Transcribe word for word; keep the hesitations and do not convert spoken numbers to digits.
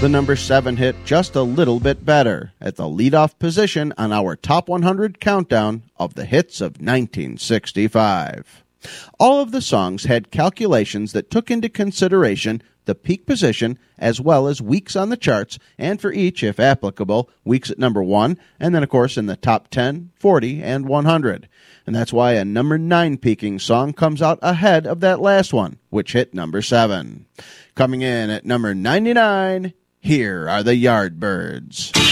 The number seven hit just a little bit better at the leadoff position on our Top one hundred countdown of the hits of nineteen sixty-five. All of the songs had calculations that took into consideration the peak position as well as weeks on the charts, and for each, if applicable, weeks at number one, and then, of course, in the top ten, forty, and one hundred. And that's why a number nine peaking song comes out ahead of that last one, which hit number seven. Coming in at number ninety-nine, here are the Yardbirds.